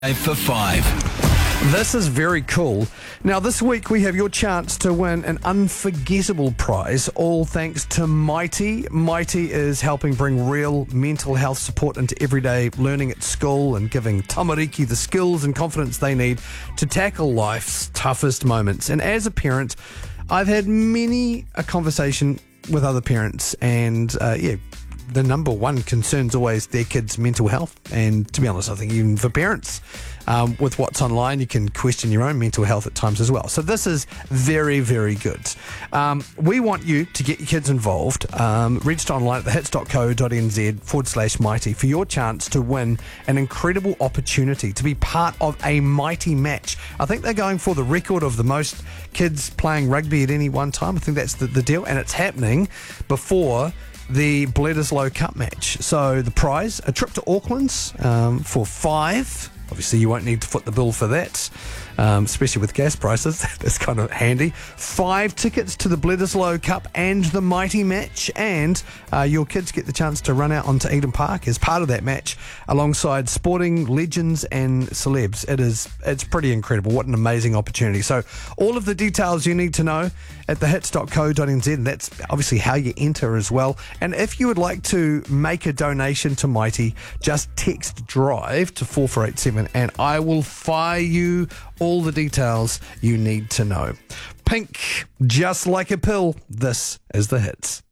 For 5. This is very cool. Now, this week we have your chance to win an unforgettable prize, all thanks to Mighty. Mighty is helping bring real mental health support into everyday learning at school and giving tamariki the skills and confidence they need to tackle life's toughest moments. And as a parent, I've had many a conversation with other parents, and the number one concern's always their kids' mental health. And to be honest, I think even for parents, with what's online, you can question your own mental health at times as well. So this is very, very good. We want you to get your kids involved. Register online at thehits.co.nz/mighty for your chance to win an incredible opportunity to be part of a Mighty match. I think they're going for the record of the most kids playing rugby at any one time. I think that's the deal, and it's happening before the Bledisloe Cup match. So the prize, a trip to Auckland's for 5. Obviously, you won't need to foot the bill for that, especially with gas prices. That's kind of handy. 5 tickets to the Bledisloe Cup and the Mighty match, and your kids get the chance to run out onto Eden Park as part of that match alongside sporting legends and celebs. It's pretty incredible. What an amazing opportunity. So all of the details you need to know at thehits.co.nz, and that's obviously how you enter as well. And if you would like to make a donation to Mighty, just text DRIVE to 4487 and I will fire you all the details you need to know. Pink, just like a pill. This is The Hits.